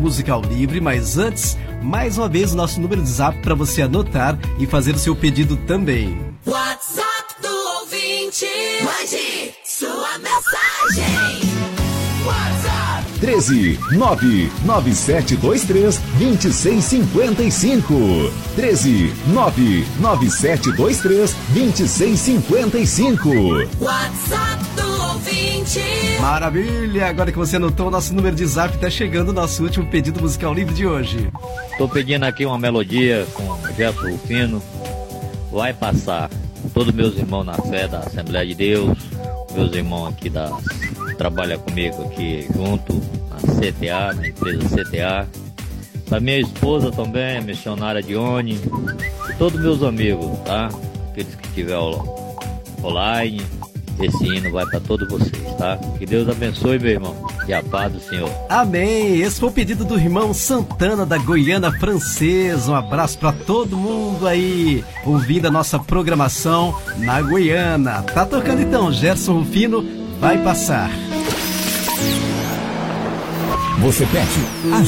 musical livre, mas antes, mais uma vez, o nosso número de zap para você anotar e fazer o seu pedido também. WhatsApp do ouvinte, mande sua mensagem. WhatsApp 13 99723 2655. 13 99723 2655. WhatsApp do ouvinte. Maravilha! Agora que você anotou o nosso número de zap, tá chegando o nosso último pedido musical livre de hoje. Tô pedindo aqui uma melodia com Gerson Rufino, Vai Passar. Todos meus irmãos na fé da Assembleia de Deus, meus irmãos aqui que trabalham comigo aqui junto, na CTA, na empresa CTA. Da minha esposa também, a missionária Dione, e todos meus amigos, tá? Aqueles que tiver online, esse hino vai para todos vocês, tá? Que Deus abençoe, meu irmão, e a paz do Senhor. Amém! Esse foi o pedido do irmão Santana, da Goiânia Francesa. Um abraço para todo mundo aí, ouvindo a nossa programação na Goiânia. Tá tocando então, Gerson Rufino, Vai Passar. Você pede, a